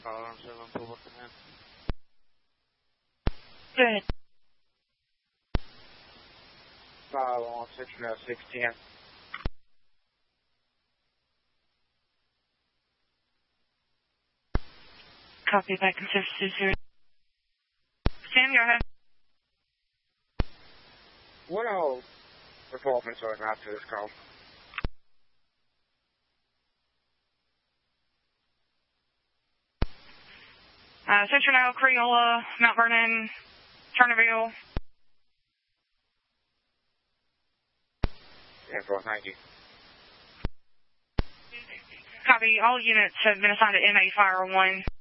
Colorado 7, Puma Command. Good. 516, now 610. Copy, back in 620. Sam, go ahead. What all departments are not to this call? Citronelle, Creola, Mount Vernon, Turnerville. Info, thank you. Copy, all units have been assigned to MA Fire 1.